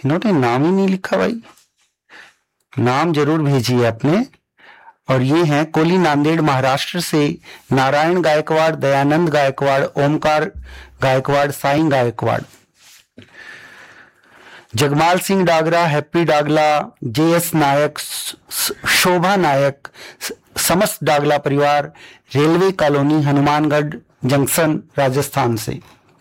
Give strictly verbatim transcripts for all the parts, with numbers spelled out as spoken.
इन्होंने नाम ही नहीं लिखा भाई, नाम जरूर भेजिए अपने। और ये हैं कोली नांदेड़ महाराष्ट्र से नारायण गायकवाड़, दयानंद गायकवाड़, ओमकार गायकवाड़, साईं गायकवाड़। जगमाल सिंह डागरा, हैप्पी डागला, जे एस नायक, शोभा नायक, समस्त डागला परिवार, railway colony, Hanumangarh junction, Rajasthan से।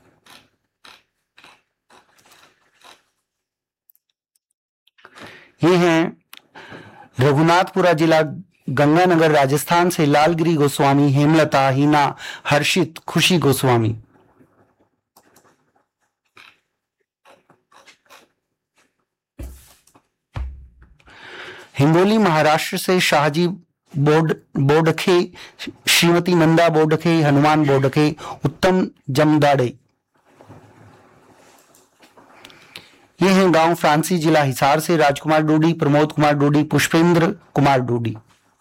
ये हैं रघुनाथपुरा जिला, गंगानगर, राजस्थान से लालगिरी गोस्वामी, हेमलता, हिना, हर्षित, खुशी गोस्वामी। हिंगोली महाराष्ट्र से शाहजी बोड बोडखे, श्रीमती नंदा बोडखे, हनुमान बोडखे, उत्तम जमदाड़े। ये हैं गांव फ्रांसी, जिला हिसार से राजकुमार डोडी, प्रमोद कुमार डोडी, पुष्पेंद्र कुमार डोडी।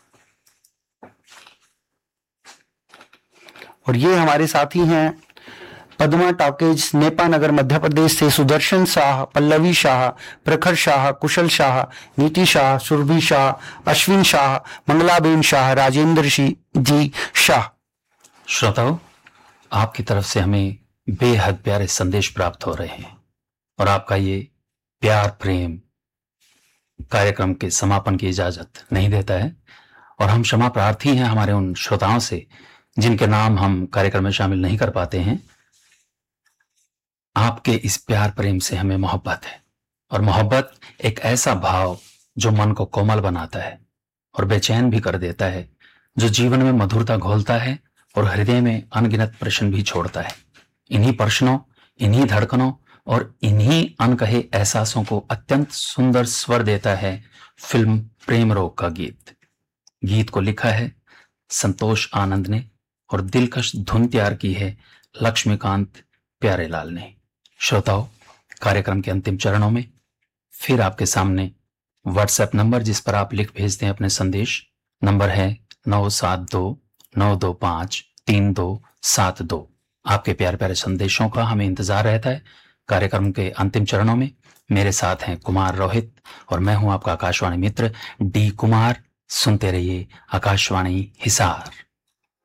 और ये हमारे साथी हैं पद्मा टॉकीज, नेपा नगर, मध्य प्रदेश से सुदर्शन शाह, पल्लवी शाह, प्रखर शाह, कुशल शाह, नीति शाह, सुरभि शाह, अश्विन शाह, मंगलाबेन शाह, राजेंद्र जी शाह। श्रोताओं, आपकी तरफ से हमें बेहद प्यारे संदेश प्राप्त हो रहे हैं और आपका ये प्यार प्रेम कार्यक्रम के समापन की इजाजत नहीं देता है। और हम क्षमा प्रार्थी हैं हमारे उन श्रोताओं से जिनके नाम हम कार्यक्रम में शामिल नहीं कर पाते हैं। आपके इस प्यार प्रेम से हमें मोहब्बत है, और मोहब्बत एक ऐसा भाव जो मन को कोमल बनाता है और बेचैन भी कर देता है, जो जीवन में मधुरता घोलता है और हृदय में अनगिनत प्रश्न भी छोड़ता है। इन्हीं प्रश्नों, इन्हीं धड़कनों और इन्हीं अनकहे एहसासों को अत्यंत सुंदर स्वर देता है फिल्म प्रेम रोग का गीत। गीत को लिखा है संतोष आनंद ने और दिलकश धुन तैयार की है लक्ष्मीकांत प्यारेलाल ने। श्रोताओं, कार्यक्रम के अंतिम चरणों में फिर आपके सामने व्हाट्सएप नंबर जिस पर आप लिख भेजते हैं अपने संदेश, नंबर है नौ सात दो नौ दो पांच तीन दो सात दो। आपके प्यारे प्यारे संदेशों का हमें इंतजार रहता है। कार्यक्रम के अंतिम चरणों में मेरे साथ हैं कुमार रोहित और मैं हूं आपका आकाशवाणी मित्र डी कुमार। सुनते रहिए आकाशवाणी हिसार।